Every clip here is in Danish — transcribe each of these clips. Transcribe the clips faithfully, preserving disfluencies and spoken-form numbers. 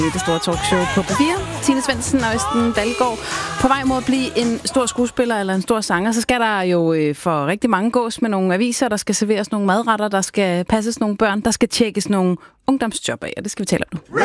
Det store talkshow på P fire. Tine Svendsen og Østen Dalgaard. På vej mod at blive en stor skuespiller eller en stor sanger, så skal der jo øh, for rigtig mange gås med nogle aviser, der skal serveres nogle madretter, der skal passes nogle børn, der skal tjekkes nogle ungdomsjob af, og det skal vi tale om nu.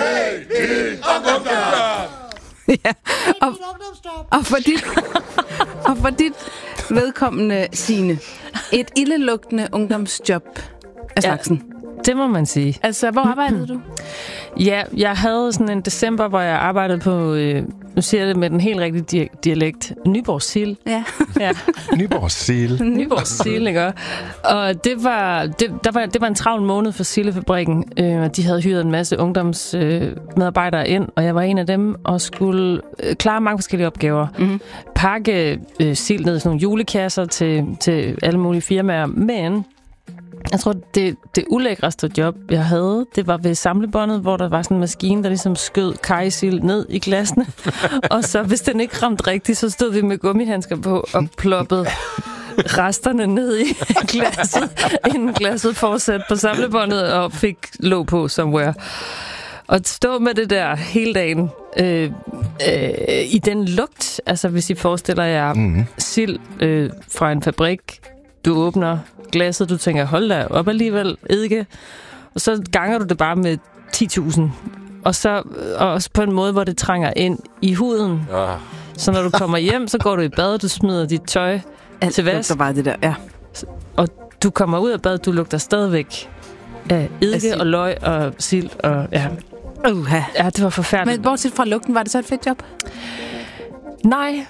Ja, og, og, for dit, og for dit vedkommende, Signe, et ildelugtende ungdomsjob af slagsen. Ja. Det må man sige. Altså, hvor arbejdede du? Ja, jeg havde sådan en december, hvor jeg arbejdede på, øh, nu siger jeg det med den helt rigtige di- dialekt, Nyborg Sild. Ja. ja. Nyborg Sild. Nyborg Sild, ikke? Og det var, det, der var, det var en travl måned for Sildefabrikken, øh, og de havde hyret en masse ungdomsmedarbejdere øh, ind, og jeg var en af dem, og skulle øh, klare mange forskellige opgaver. Mm-hmm. Pakke øh, sild ned i sådan nogle julekasser til, til alle mulige firmaer, men jeg tror, det, det ulækreste job, jeg havde, det var ved samlebåndet, hvor der var sådan en maskine, der ligesom skød kajsild ned i glasene. Og så, hvis den ikke ramte rigtigt, så stod vi med gummihandsker på og ploppede resterne ned i glasset, inden glasset fortsatte på samlebåndet og fik låg på somewhere. Og stå med det der hele dagen øh, øh, i den lugt, altså hvis I forestiller jer mm-hmm. sild øh, fra en fabrik, du åbner glasset, du tænker, hold da op alligevel, eddike. Og så ganger du det bare med ti tusind. Og så og også på en måde, hvor det trænger ind i huden. Ja. Så når du kommer hjem, så går du i bad, du smider dit tøj alt til vask. Alt bare det der, ja. Og du kommer ud af bad, du lugter stadigvæk af eddike og løg og sild. Og, ja. Uh-huh. Ja, det var forfærdeligt. Men bortset fra lugten, var det så et fedt job? Nej.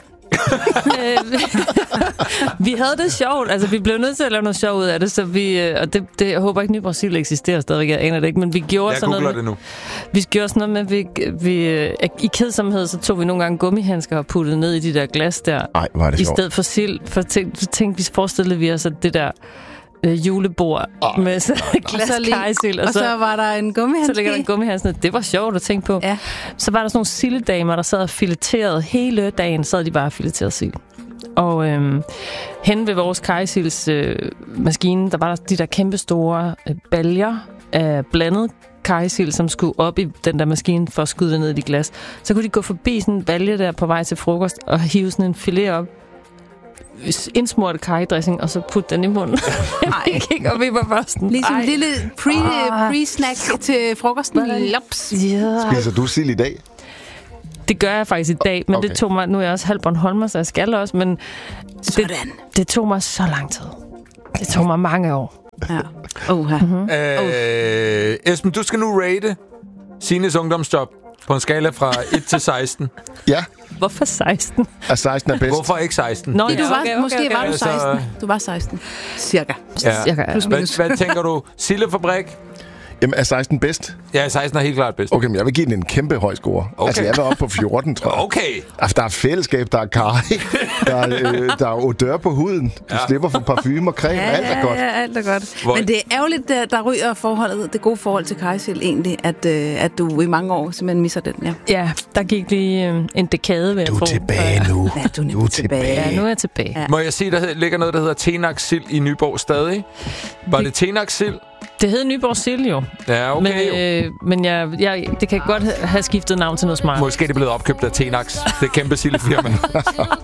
Vi havde det sjovt. Altså, vi blev nødt til at lave noget sjov ud af det, så vi, og det, det jeg håber ikke, Nyborg Sild eksisterer stadigvæk, jeg aner det ikke, men vi gjorde jeg sådan noget med, det nu. Vi gjorde sådan noget med, vi, vi, i kedsomhed, så tog vi nogle gange gummihandsker og puttede ned i de der glas der. Ej, var det i sjovt. stedet for sild. For tænkte, tænkte, vi forestillede vi os, at det der øh, julebord oh. med så glas kajsild. Og, og så, så var der en gummihandske. Så ligger der en gummihandske. Det var sjovt at tænke på. Ja. Så var der sådan nogle sildedamer, der sad og fileterede hele dagen, sad de bare og fileterede sild. Og øhm, hen ved vores kajsilds øh, maskine, der var der de der kæmpe store øh, baljer af blandet kajsild, som skulle op i den der maskine for at skyde det ned i de glas. Så kunne de gå forbi sådan en balje der på vej til frokost og hive sådan en filet op, indsmurte kajdressing, og så putte den i munden. Jeg gik op i mig bare sådan, ligesom en lille pre, pre-snack til frokosten. Lops. Yeah. Spiser du sild i dag? Det gør jeg faktisk i dag, men okay. det tog mig, nu er jeg også halv Bornholmer, så jeg skal også, men det, det tog mig så lang tid. Det tog mig mange år. Ja. Uh-huh. Mm-hmm. Øh, Esben, du skal nu rate Signes ungdomsjob på en skala fra et til seksten. Ja. Hvorfor seksten? Er seksten er bedst. Hvorfor ikke seksten? Nå, ja. Du var, okay, okay, måske okay. var du seksten. Du var seksten. Cirka. Ja. Cirka. Hvad, hvad tænker du? Sildefabrik? Jamen, er seksten bedst? Ja, seksten er helt klart bedst. Okay, men jeg vil give den en kæmpe høj score. Okay. Altså, jeg vil op på fjorten, tror jeg. Okay. Altså, der er fællesskab, der er kaj, der er, øh, der er odør på huden, du ja. slipper for parfume og creme, ja, alt er godt. Ja, alt er godt. Hvor... Men det er ærgerligt, der, der ryger forholdet, det gode forhold til kajsild egentlig, at, øh, at du i mange år simpelthen misser den, ja. Ja, der gik lige øh, en dekade ved at få. Du er tilbage nu. Ja, du er, du er tilbage. tilbage. Ja, nu er jeg tilbage. Ja. Må jeg sige, der ligger noget, der hedder Tenax Sild i Nyborg stadig? Var det Tenax Sild? Det hed Nyborg Sild jo. Ja, okay. Men, øh, men jeg, jeg, det kan godt have skiftet navn til noget smart. Måske er det blevet opkøbt af Tenax. Det er kæmpe sildefirma.